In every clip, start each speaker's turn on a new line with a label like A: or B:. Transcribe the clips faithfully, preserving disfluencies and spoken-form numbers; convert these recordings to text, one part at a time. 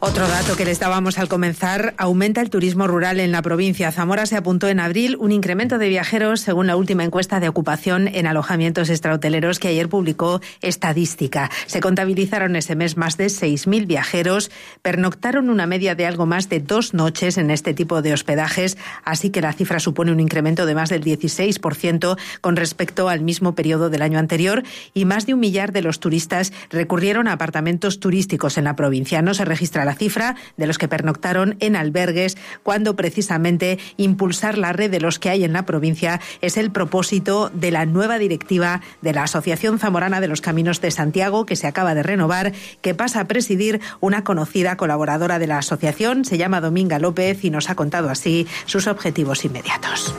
A: Otro dato que les dábamos al comenzar, aumenta el turismo rural en la provincia. Zamora se apuntó en abril un incremento de viajeros según la última encuesta de ocupación en alojamientos extrahoteleros que ayer publicó Estadística. Se contabilizaron ese mes más de seis mil viajeros, pernoctaron una media de algo más de dos noches en este tipo de hospedajes, así que la cifra supone un incremento de más del dieciséis por ciento con respecto al mismo periodo del año anterior, y más de un millar de los turistas recurrieron a apartamentos turísticos en la provincia. No se registra la cifra de los que pernoctaron en albergues, cuando precisamente impulsar la red de los que hay en la provincia es el propósito de la nueva directiva de la Asociación Zamorana de los Caminos de Santiago, que se acaba de renovar, que pasa a presidir una conocida colaboradora de la asociación. Se llama Dominga López y nos ha contado así sus objetivos inmediatos.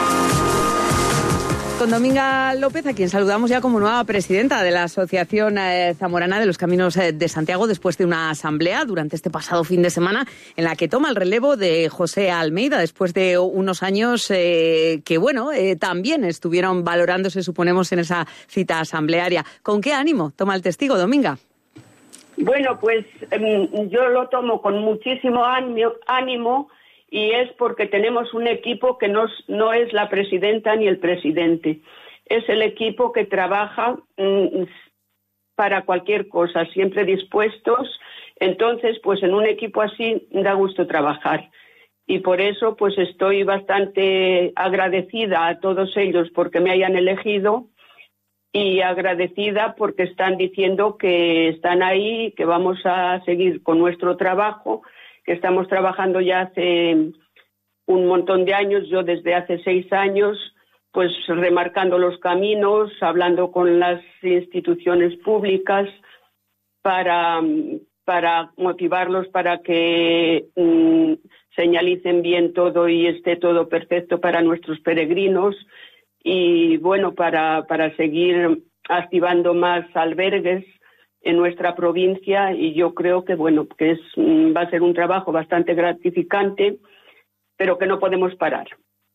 B: Con Dominga López, a quien saludamos ya como nueva presidenta de la Asociación eh, Zamorana de los Caminos eh, de Santiago, después de una asamblea durante este pasado fin de semana en la que toma el relevo de José Almeida, después de unos años eh, que, bueno, eh, también estuvieron valorándose, suponemos, en esa cita asamblearia. ¿Con qué ánimo toma el testigo, Dominga?
C: Bueno, pues eh, yo lo tomo con muchísimo ánimo, ánimo y es porque tenemos un equipo que no, no es la presidenta ni el presidente. Es el equipo que trabaja mmm, para cualquier cosa, siempre dispuestos. Entonces, pues en un equipo así da gusto trabajar. Y por eso, pues estoy bastante agradecida a todos ellos porque me hayan elegido, y agradecida porque están diciendo que están ahí, que vamos a seguir con nuestro trabajo, que estamos trabajando ya hace un montón de años, yo desde hace seis años, pues remarcando los caminos, hablando con las instituciones públicas para, para motivarlos para que mmm, señalicen bien todo y esté todo perfecto para nuestros peregrinos, y bueno, para, para seguir activando más albergues en nuestra provincia. Y yo creo que bueno, que es va a ser un trabajo bastante gratificante, pero que no podemos parar.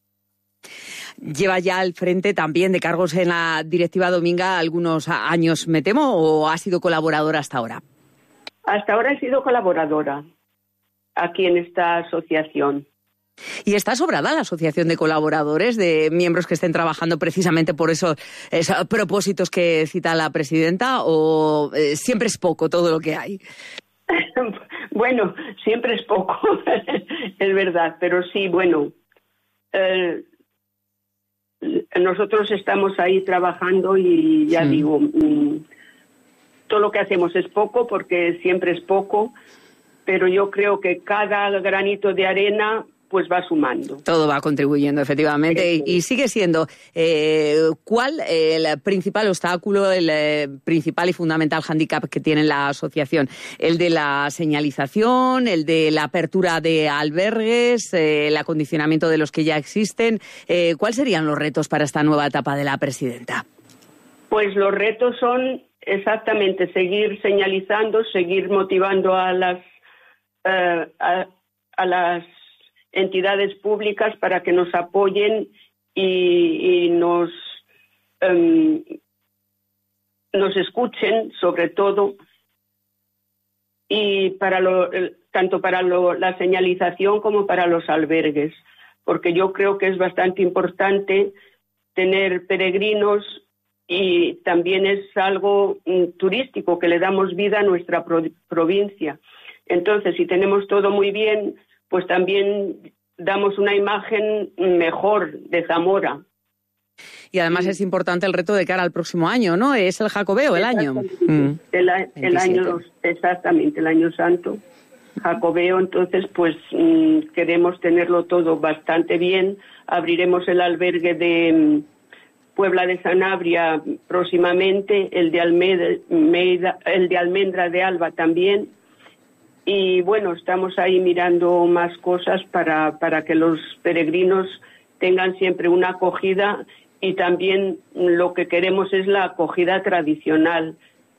B: Lleva ya al frente también de cargos en la directiva, Dominga, algunos años, me temo, ¿o ha sido colaboradora hasta ahora?
C: Hasta ahora he sido colaboradora aquí en esta asociación.
B: ¿Y está sobrada la asociación de colaboradores, de miembros que estén trabajando precisamente por esos, esos propósitos que cita la presidenta, o eh, siempre es poco todo lo que hay?
C: Bueno, siempre es poco, es verdad, pero sí, bueno, eh, nosotros estamos ahí trabajando y ya sí. digo, mm, todo lo que hacemos es poco porque siempre es poco, pero yo creo que cada granito de arena pues va sumando.
B: Todo va contribuyendo, efectivamente, y, y sigue siendo. Eh, ¿Cuál el principal obstáculo, el eh, principal y fundamental hándicap que tiene la asociación? ¿El de la señalización, el de la apertura de albergues, eh, el acondicionamiento de los que ya existen? Eh, ¿Cuáles serían los retos para esta nueva etapa de la presidenta?
C: Pues los retos son exactamente seguir señalizando, seguir motivando a las uh, a, a las entidades públicas para que nos apoyen y, y nos um, nos escuchen, sobre todo, y para lo, tanto para lo, la señalización como para los albergues, porque yo creo que es bastante importante tener peregrinos y también es algo um, turístico, que le damos vida a nuestra pro, provincia. Entonces, si tenemos todo muy bien, pues también damos una imagen mejor de Zamora.
B: Y además es importante el reto de cara al próximo año, ¿no? Es el Jacobeo, el año. Mm.
C: El, el año, exactamente, el año santo, Jacobeo. Entonces, pues mmm, queremos tenerlo todo bastante bien. Abriremos el albergue de mmm, Puebla de Sanabria próximamente, el de Almeida, el de Almendra de Alba también. Y bueno, estamos ahí mirando más cosas para, para que los peregrinos tengan siempre una acogida, y también lo que queremos es la acogida tradicional,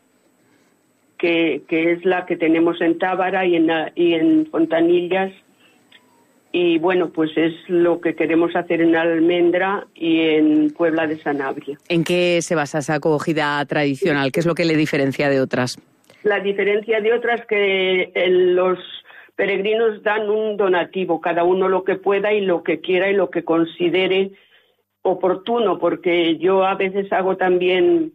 C: que, que es la que tenemos en Tábara y en, y en Fontanillas. Y bueno, pues es lo que queremos hacer en Almendra y en Puebla de Sanabria.
B: ¿En qué se basa esa acogida tradicional? ¿Qué es lo que le diferencia de otras?
C: La diferencia de otras que el, los peregrinos dan un donativo, cada uno lo que pueda y lo que quiera y lo que considere oportuno, porque yo a veces hago también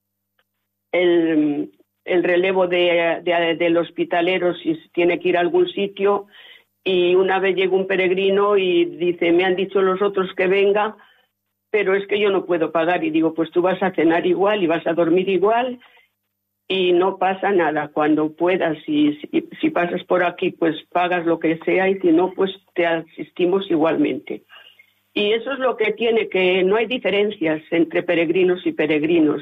C: el, el relevo de, de, del hospitalero si tiene que ir a algún sitio, y una vez llega un peregrino y dice, me han dicho los otros que venga, pero es que yo no puedo pagar, y digo, pues tú vas a cenar igual y vas a dormir igual y no pasa nada. Cuando puedas, y si, si pasas por aquí, pues pagas lo que sea, y si no, pues te asistimos igualmente. Y eso es lo que tiene, que no hay diferencias entre peregrinos y peregrinos.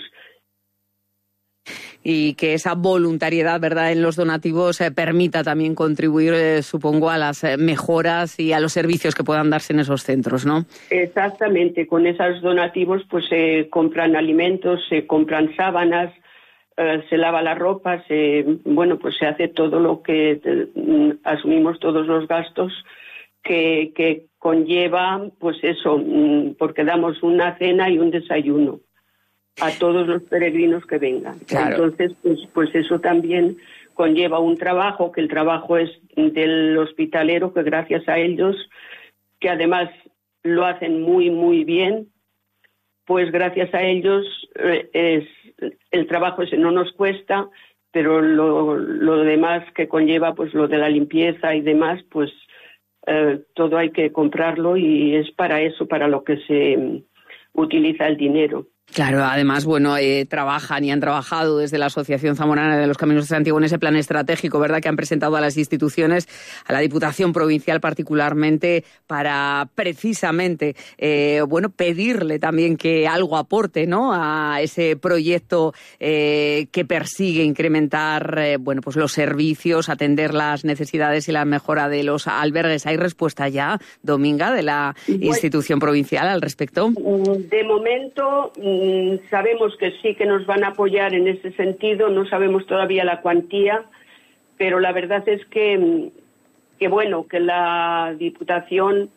B: Y que esa voluntariedad, ¿verdad?, en los donativos eh, permita también contribuir, eh, supongo, a las eh, mejoras y a los servicios que puedan darse en esos centros, ¿no?
C: Exactamente, con esos donativos pues se compran alimentos, se compran sábanas, eh, se lava la ropa, se, bueno, pues se hace todo lo que eh, asumimos todos los gastos que, que conlleva, pues eso, porque damos una cena y un desayuno a todos los peregrinos que vengan. Claro. Entonces, pues, pues eso también conlleva un trabajo, que el trabajo es del hospitalero, que gracias a ellos, que además lo hacen muy, muy bien, pues gracias a ellos eh, es, el trabajo ese no nos cuesta, pero lo, lo demás que conlleva, pues lo de la limpieza y demás, pues eh, todo hay que comprarlo, y es para eso, para lo que se utiliza el dinero.
B: Claro, además, bueno, eh, trabajan y han trabajado desde la Asociación Zamorana de los Caminos de Santiago en ese plan estratégico, ¿verdad?, que han presentado a las instituciones, a la Diputación Provincial particularmente, para precisamente, eh, bueno, pedirle también que algo aporte, ¿no?, a ese proyecto eh, que persigue incrementar, eh, bueno, pues los servicios, atender las necesidades y la mejora de los albergues. ¿Hay respuesta ya, Dominga, de la bueno, institución provincial al respecto?
C: De momento sabemos que sí, que nos van a apoyar en ese sentido, no sabemos todavía la cuantía, pero la verdad es que, que bueno, que la Diputación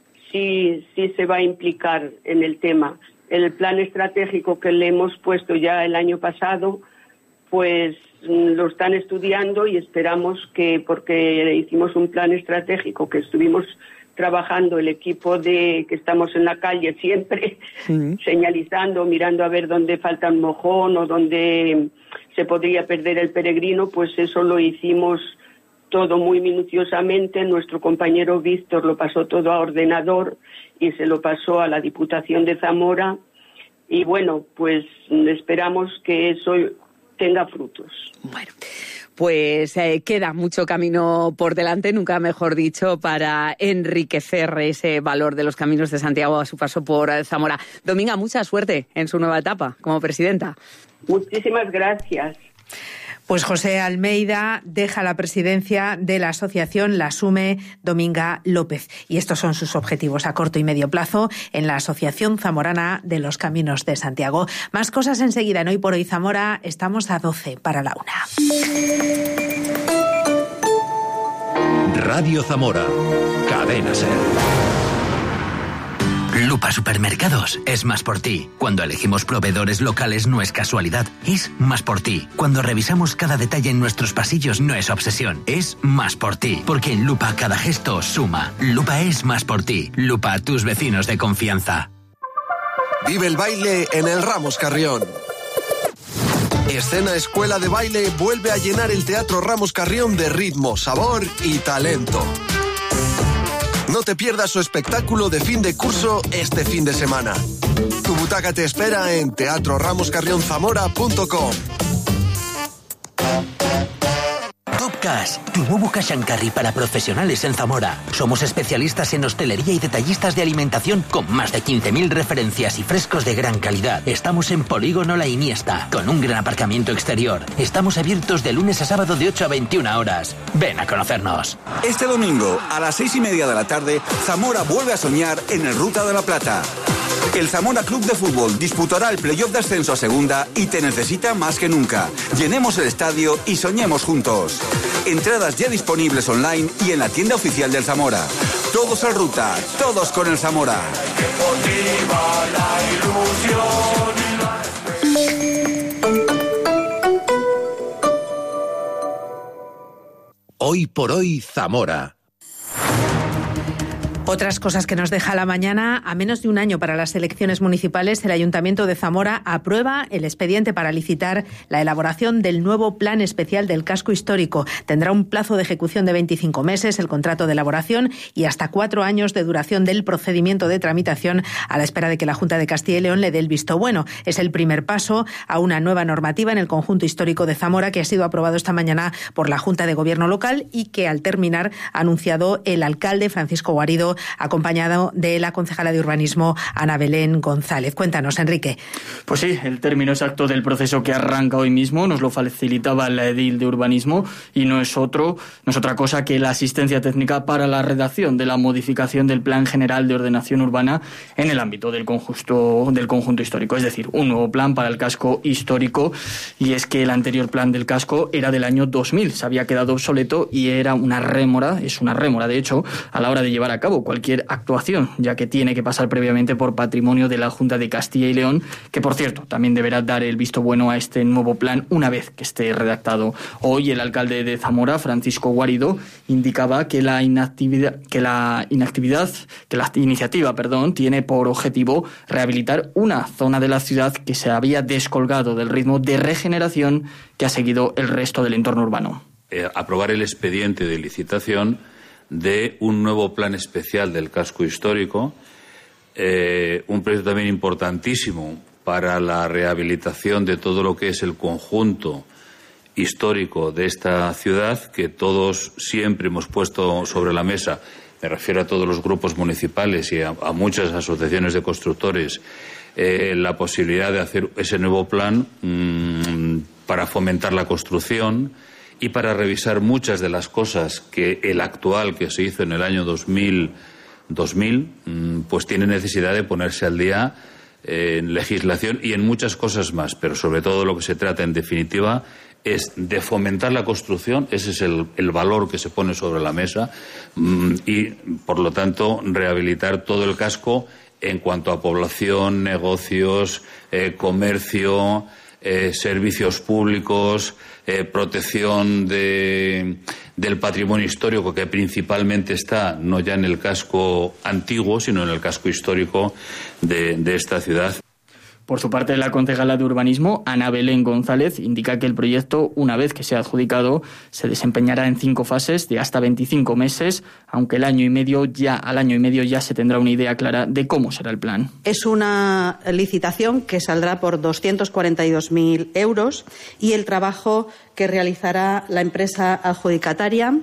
C: sí, sí se va a implicar en el tema. El plan estratégico que le hemos puesto ya el año pasado, pues lo están estudiando, y esperamos que, porque hicimos un plan estratégico que estuvimos trabajando el equipo de que estamos en la calle siempre, sí, señalizando, mirando a ver dónde falta un mojón o dónde se podría perder el peregrino, pues eso lo hicimos todo muy minuciosamente. Nuestro compañero Víctor lo pasó todo a ordenador y se lo pasó a la Diputación de Zamora, y bueno, pues esperamos que eso tenga frutos.
B: Bueno, pues eh, queda mucho camino por delante, nunca mejor dicho, para enriquecer ese valor de los Caminos de Santiago a su paso por Zamora. Dominga, mucha suerte en su nueva etapa como presidenta.
C: Muchísimas gracias.
A: Pues José Almeida deja la presidencia de la asociación, la asume Dominga López. Y estos son sus objetivos a corto y medio plazo en la Asociación Zamorana de los Caminos de Santiago. Más cosas enseguida en Hoy por Hoy Zamora. Estamos a doce para la una.
D: Radio Zamora. Cadena Ser.
E: Lupa Supermercados es más por ti. Cuando elegimos proveedores locales no es casualidad, es más por ti. Cuando revisamos cada detalle en nuestros pasillos no es obsesión, es más por ti. Porque en Lupa cada gesto suma. Lupa es más por ti. Lupa, tus vecinos de confianza.
F: Vive el baile en el Ramos Carrión. Escena Escuela de Baile vuelve a llenar el Teatro Ramos Carrión de ritmo, sabor y talento. No te pierdas su espectáculo de fin de curso este fin de semana. Tu butaca te espera en teatro ramos carrión zamora punto com.
E: Top Cash, tu nuevo cash and carry para profesionales en Zamora. Somos especialistas en hostelería y detallistas de alimentación con más de quince mil referencias y frescos de gran calidad. Estamos en Polígono La Iniesta, con un gran aparcamiento exterior. Estamos abiertos de lunes a sábado de ocho a veintiuna horas. Ven a conocernos.
G: Este domingo, a las seis y media de la tarde, Zamora vuelve a soñar en el Ruta de la Plata. El Zamora Club de Fútbol disputará el playoff de ascenso a segunda y te necesita más que nunca. Llenemos el estadio y soñemos juntos. Entradas ya disponibles online y en la tienda oficial del Zamora. Todos al Ruta, todos con el Zamora.
D: Hoy por hoy Zamora.
A: Otras cosas que nos deja la mañana. A menos de un año para las elecciones municipales, el Ayuntamiento de Zamora aprueba el expediente para licitar la elaboración del nuevo Plan Especial del Casco Histórico. Tendrá un plazo de ejecución de veinticinco meses, el contrato de elaboración y hasta cuatro años de duración del procedimiento de tramitación, a la espera de que la Junta de Castilla y León le dé el visto bueno. Es el primer paso a una nueva normativa en el conjunto histórico de Zamora, que ha sido aprobado esta mañana por la Junta de Gobierno local y que, al terminar, ha anunciado el alcalde Francisco Guarido, acompañado de la concejala de Urbanismo, Ana Belén González. Cuéntanos, Enrique.
H: Pues sí, el término exacto del proceso que arranca hoy mismo nos lo facilitaba la edil de Urbanismo y no es otro, no es otra cosa que la asistencia técnica para la redacción de la modificación del Plan General de Ordenación Urbana en el ámbito del conjunto, del conjunto histórico, es decir, un nuevo plan para el casco histórico. Y es que el anterior plan del casco era del año dos mil, se había quedado obsoleto y era una rémora, es una rémora de hecho, a la hora de llevar a cabo cualquier actuación, ya que tiene que pasar previamente por patrimonio de la Junta de Castilla y León, que por cierto también deberá dar el visto bueno a este nuevo plan una vez que esté redactado. Hoy el alcalde de Zamora, Francisco Guarido, indicaba que la inactividad, que la inactividad, que la iniciativa, perdón, tiene por objetivo rehabilitar una zona de la ciudad que se había descolgado del ritmo de regeneración que ha seguido el resto del entorno urbano.
I: Eh, aprobar el expediente de licitación de un nuevo plan especial del casco histórico, eh, un proyecto también importantísimo para la rehabilitación de todo lo que es el conjunto histórico de esta ciudad, que todos siempre hemos puesto sobre la mesa. Me refiero a todos los grupos municipales y a, a muchas asociaciones de constructores, eh, la posibilidad de hacer ese nuevo plan mmm, para fomentar la construcción y para revisar muchas de las cosas que el actual, que se hizo en el año dos mil, pues tiene necesidad de ponerse al día en legislación y en muchas cosas más. Pero sobre todo lo que se trata, en definitiva, es de fomentar la construcción. Ese es el, el valor que se pone sobre la mesa y, por lo tanto, rehabilitar todo el casco en cuanto a población, negocios, eh, comercio, eh, servicios públicos, Eh, protección de, del patrimonio histórico, que principalmente está no ya en el casco antiguo, sino en el casco histórico de, de esta ciudad.
H: Por su parte, la concejala de Urbanismo, Ana Belén González, indica que el proyecto, una vez que sea adjudicado, se desempeñará en cinco fases de hasta veinticinco meses, aunque el año y medio ya, al año y medio ya se tendrá una idea clara de cómo será el plan.
J: Es una licitación que saldrá por doscientos cuarenta y dos mil euros y el trabajo que realizará la empresa adjudicataria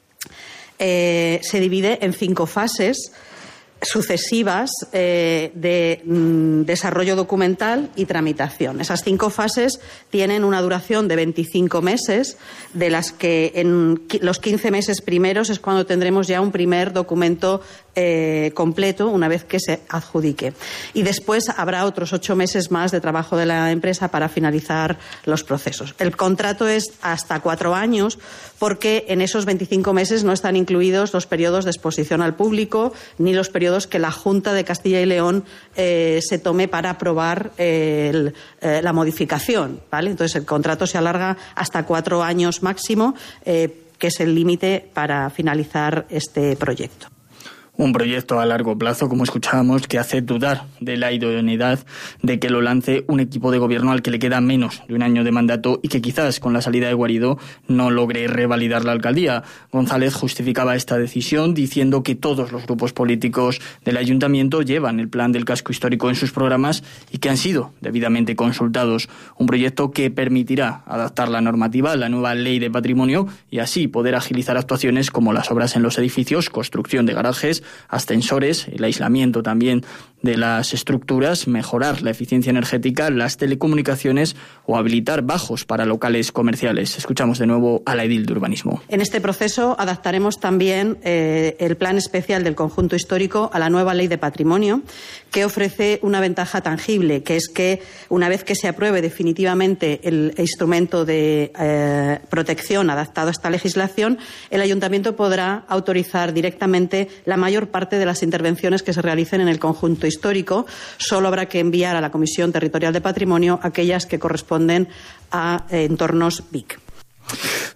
J: eh, se divide en cinco fases sucesivas eh, de mm, desarrollo documental y tramitación. Esas cinco fases tienen una duración de veinticinco meses, de las que en los quince meses primeros es cuando tendremos ya un primer documento eh, completo, una vez que se adjudique. Y después habrá otros ocho meses más de trabajo de la empresa para finalizar los procesos. El contrato es hasta cuatro años, porque en esos veinticinco meses no están incluidos los periodos de exposición al público ni los periodos que la Junta de Castilla y León eh, se tome para aprobar eh, el, eh, la modificación, ¿vale? Entonces el contrato se alarga hasta cuatro años máximo, eh, que es el límite para finalizar este proyecto.
H: Un proyecto a largo plazo, como escuchábamos, que hace dudar de la idoneidad de que lo lance un equipo de gobierno al que le queda menos de un año de mandato y que quizás con la salida de Guarido no logre revalidar la alcaldía. González justificaba esta decisión diciendo que todos los grupos políticos del ayuntamiento llevan el plan del casco histórico en sus programas y que han sido debidamente consultados. Un proyecto que permitirá adaptar la normativa a la nueva ley de patrimonio y así poder agilizar actuaciones como las obras en los edificios, construcción de garajes, ascensores, el aislamiento también de las estructuras, mejorar la eficiencia energética, las telecomunicaciones o habilitar bajos para locales comerciales. Escuchamos de nuevo a la edil de Urbanismo.
J: En este proceso adaptaremos también eh, el plan especial del conjunto histórico a la nueva ley de patrimonio, que ofrece una ventaja tangible, que es que una vez que se apruebe definitivamente el instrumento de eh, protección adaptado a esta legislación, el ayuntamiento podrá autorizar directamente la mayor parte de las intervenciones que se realicen en el conjunto histórico. Solo habrá que enviar a la Comisión Territorial de Patrimonio aquellas que corresponden a eh, entornos B I C.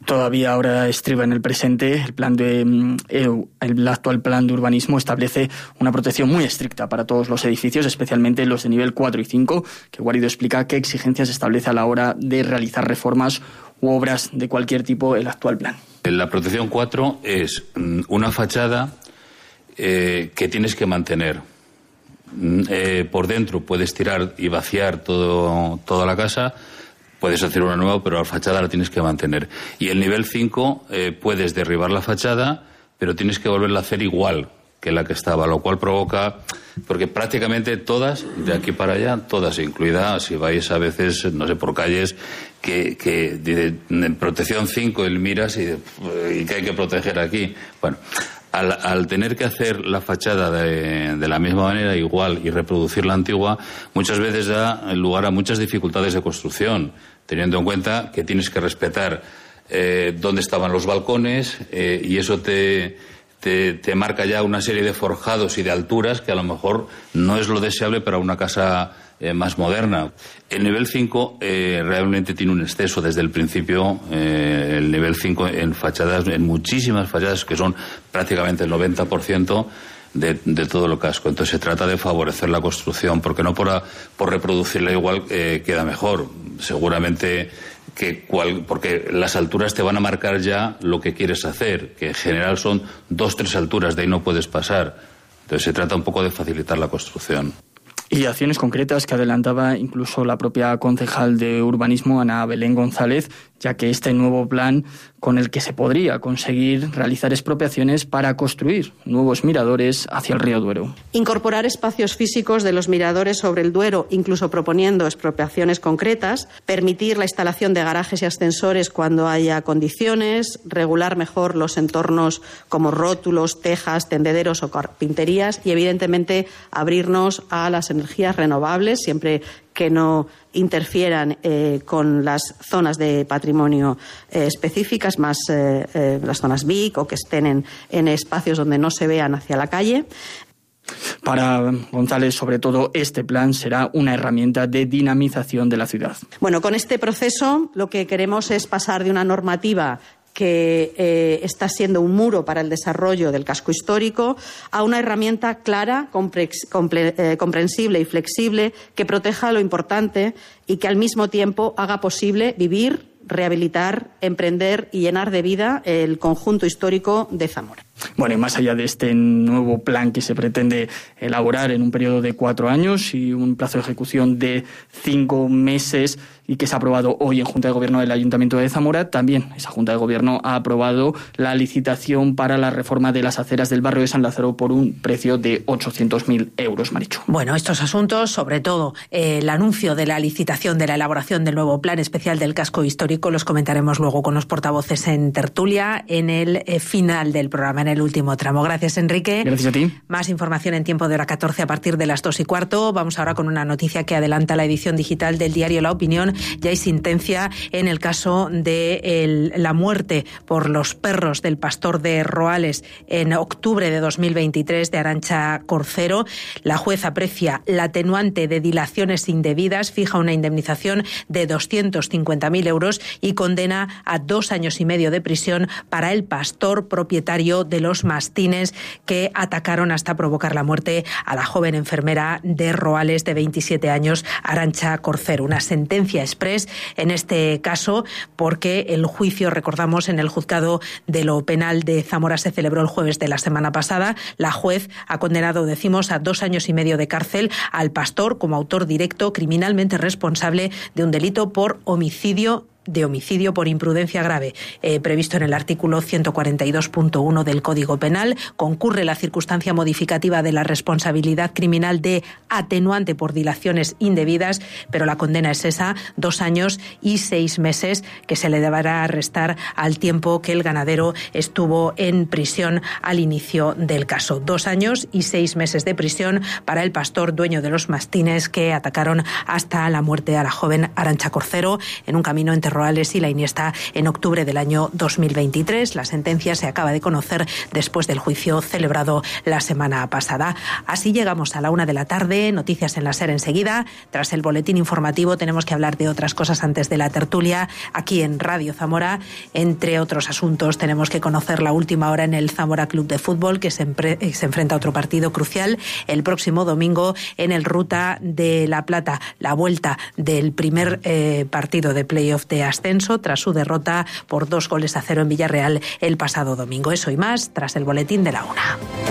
H: Todavía ahora estriba en el presente. El plan de el actual plan de urbanismo establece una protección muy estricta para todos los edificios, especialmente los de nivel cuatro y cinco, que Guarido explica qué exigencias establece a la hora de realizar reformas u obras de cualquier tipo el actual plan.
I: La protección cuatro es una fachada eh, que tienes que mantener. Eh, por dentro puedes tirar y vaciar todo, toda la casa. Puedes hacer una nueva, pero la fachada la tienes que mantener. Y el nivel cinco, eh, puedes derribar la fachada, pero tienes que volverla a hacer igual que la que estaba, lo cual provoca, porque prácticamente todas, de aquí para allá, todas, incluida, si vais a veces, no sé, por calles, que, que de, de protección cinco, el miras y, y que hay que proteger aquí. Bueno, al, al tener que hacer la fachada de, de la misma manera, igual, y reproducir la antigua, muchas veces da lugar a muchas dificultades de construcción, teniendo en cuenta que tienes que respetar eh, dónde estaban los balcones, eh, y eso te, te, te marca ya una serie de forjados y de alturas que a lo mejor no es lo deseable para una casa eh, más moderna. El nivel cinco eh, realmente tiene un exceso desde el principio. Eh, el nivel cinco en fachadas, en muchísimas fachadas, que son prácticamente el noventa por ciento de, de todo el casco. Entonces se trata de favorecer la construcción, porque no por, a, por reproducirla igual eh, queda mejor. Seguramente que cual, porque las alturas te van a marcar ya lo que quieres hacer, que en general son dos, tres alturas, de ahí no puedes pasar. Entonces se trata un poco de facilitar la construcción.
H: Y acciones concretas que adelantaba incluso la propia concejal de urbanismo, Ana Belén González, ya que este nuevo plan con el que se podría conseguir realizar expropiaciones para construir nuevos miradores hacia el río Duero.
J: Incorporar espacios físicos de los miradores sobre el Duero, incluso proponiendo expropiaciones concretas, permitir la instalación de garajes y ascensores cuando haya condiciones, regular mejor los entornos como rótulos, tejas, tendederos o carpinterías y, evidentemente, abrirnos a las energías renovables, siempre que no interfieran eh, con las zonas de patrimonio eh, específicas, más eh, eh, las zonas V I C o que estén en, en espacios donde no se vean hacia la calle.
H: Para González, sobre todo, este plan será una herramienta de dinamización de la ciudad.
J: Bueno, con este proceso lo que queremos es pasar de una normativa que eh, está siendo un muro para el desarrollo del casco histórico, a una herramienta clara, compre, comple, eh, comprensible y flexible, que proteja lo importante y que al mismo tiempo haga posible vivir, rehabilitar, emprender y llenar de vida el conjunto histórico de Zamora.
H: Bueno, y más allá de este nuevo plan que se pretende elaborar en un periodo de cuatro años y un plazo de ejecución de cinco meses y que se ha aprobado hoy en Junta de Gobierno del Ayuntamiento de Zamora, también esa Junta de Gobierno ha aprobado la licitación para la reforma de las aceras del barrio de San Lázaro por un precio de ochocientos mil euros, Marichu.
A: Bueno, estos asuntos, sobre todo eh, el anuncio de la licitación de la elaboración del nuevo plan especial del casco histórico, los comentaremos luego con los portavoces en tertulia en el eh, final del programa, en el último tramo. Gracias, Enrique.
H: Gracias a ti.
A: Más información en tiempo de hora catorce a partir de las dos y cuarto. Vamos ahora con una noticia que adelanta la edición digital del diario La Opinión. Ya hay sentencia en el caso de el, la muerte por los perros del pastor de Roales en octubre de dos mil veintitrés de Arantxa Corcero. La juez aprecia la atenuante de dilaciones indebidas, fija una indemnización de doscientos cincuenta mil euros y condena a dos años y medio de prisión para el pastor propietario de los mastines que atacaron hasta provocar la muerte a la joven enfermera de Roales de veintisiete años, Arantxa Corcero. Una sentencia exprés en este caso porque el juicio, recordamos, en el juzgado de lo penal de Zamora se celebró el jueves de la semana pasada. La juez ha condenado, decimos, a dos años y medio de cárcel al pastor como autor directo criminalmente responsable de un delito por homicidio de homicidio por imprudencia grave, eh, previsto en el artículo ciento cuarenta y dos punto uno del Código Penal. Concurre la circunstancia modificativa de la responsabilidad criminal de atenuante por dilaciones indebidas, pero la condena es esa, dos años y seis meses, que se le deberá restar al tiempo que el ganadero estuvo en prisión al inicio del caso. Dos años y seis meses de prisión para el pastor dueño de los mastines que atacaron hasta la muerte a la joven Arantxa Corcero en un camino entre Cerroales y la Iniesta en octubre del año dos mil veintitrés. La sentencia se acaba de conocer después del juicio celebrado la semana pasada. Así llegamos a la una de la tarde. Noticias en la SER enseguida. Tras el boletín informativo tenemos que hablar de otras cosas antes de la tertulia aquí en Radio Zamora. Entre otros asuntos tenemos que conocer la última hora en el Zamora Club de Fútbol, que se, empre- se enfrenta a otro partido crucial el próximo domingo en el Ruta de La Plata. La vuelta del primer eh, partido de playoff de ascenso tras su derrota por dos goles a cero en Villarreal el pasado domingo. Eso y más tras el boletín de la una.